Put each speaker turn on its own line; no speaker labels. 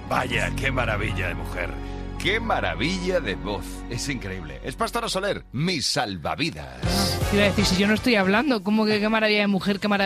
Vaya, qué maravilla de mujer. Qué maravilla de voz. Es increíble. Es Pastora Soler, mi salvavidas.
Te iba a decir, si yo no estoy hablando, ¿cómo que qué maravilla de mujer, qué maravilla